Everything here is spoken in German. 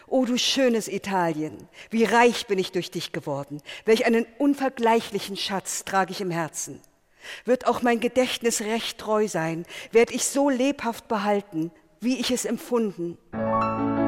O du schönes Italien, wie reich bin ich durch dich geworden, welch einen unvergleichlichen Schatz trage ich im Herzen. Wird auch mein Gedächtnis recht treu sein, werd ich so lebhaft behalten, wie ich es empfunden.